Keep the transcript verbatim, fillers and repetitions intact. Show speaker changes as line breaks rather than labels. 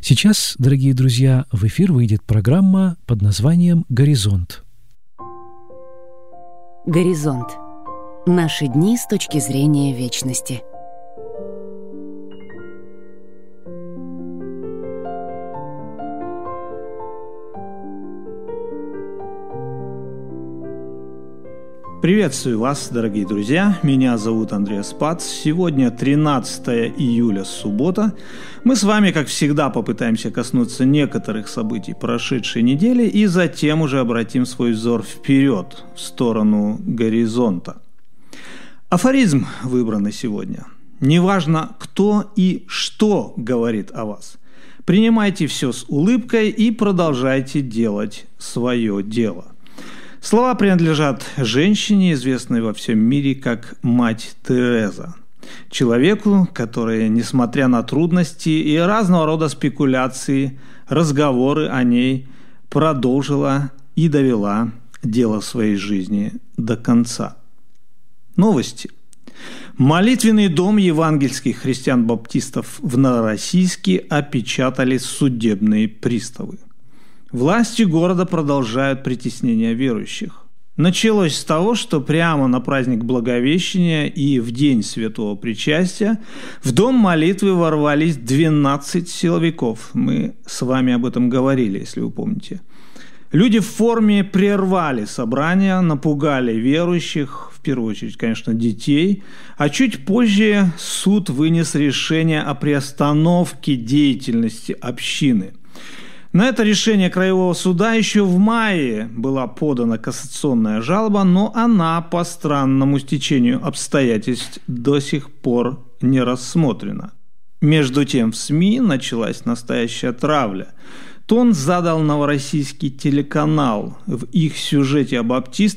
Сейчас, дорогие друзья, в эфир выйдет программа под названием «Горизонт».
Горизонт. Наши дни с точки зрения вечности.
Приветствую вас, дорогие друзья. Меня зовут Андрей Спац. Сегодня тринадцатое июля, суббота. Мы с вами, как всегда, попытаемся коснуться некоторых событий прошедшей недели и затем уже обратим свой взор вперед, в сторону горизонта. Афоризм выбранный сегодня. Неважно, кто и что говорит о вас. Принимайте все с улыбкой и продолжайте делать свое дело. Слова принадлежат женщине, известной во всем мире как Мать Тереза. Человеку, который, несмотря на трудности и разного рода спекуляции, разговоры о ней, продолжила и довела дело своей жизни до конца. Новости. Молитвенный дом евангельских христиан-баптистов в Новороссийске опечатали судебные приставы. Власти города продолжают притеснение верующих. Началось с того, что прямо на праздник Благовещения и в день Святого Причастия в дом молитвы ворвались двенадцать силовиков. Мы с вами об этом говорили, если вы помните. Люди в форме прервали собрание, напугали верующих, в первую очередь, конечно, детей, а чуть позже суд вынес решение о приостановке деятельности общины. На это решение Краевого суда еще в мае была подана кассационная жалоба, но она по странному стечению обстоятельств до сих пор не рассмотрена. Между тем в СМИ началась настоящая травля. Тон задал Новороссийский телеканал. В их сюжете о баптистах